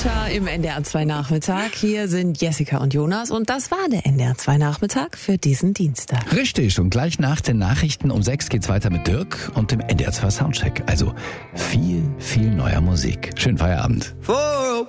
Lauscher im NDR 2 Nachmittag. Hier sind Jessica und Jonas und das war der NDR 2 Nachmittag für diesen Dienstag. Richtig, und gleich nach den Nachrichten um 6 geht's weiter mit Dirk und dem NDR 2 Soundcheck. Also viel, viel neuer Musik. Schönen Feierabend.